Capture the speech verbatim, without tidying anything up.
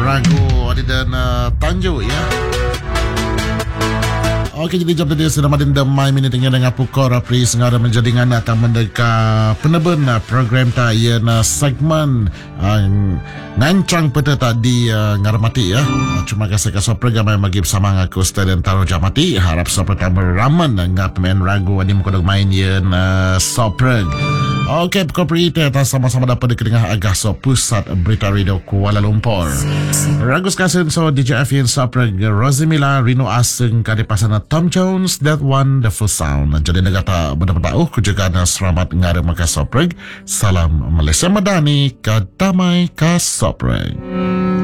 Ragu Adi dan uh, Tanjung ya. Okey, jadi jam tadi sudah madin demai minit dengan dengan pukor apri sengara menjadi ngana akan mendeka peneben program ta ia na segmen uh, ngancang pada tadi uh, ngarmati ya. Cuma kasih kasih program yang bagi bersama aku Ustaz dan Taro Jamati harap seperti raman ngap main ragu ani muka main ia na sopreg. Okey, pukul berita atas sama-sama dapat dikendengar agak so pusat berita radio Kuala Lumpur. Ragu sekasih so D J F N sopreg Rosimila Rino Aseng kadi pasana Tom Jones, That Wonderful Sound. Jadi negara benar-benar uh juga ada selamat ngada maka sopreg. Salam Malaysia Madani, kadamai ka sopreg.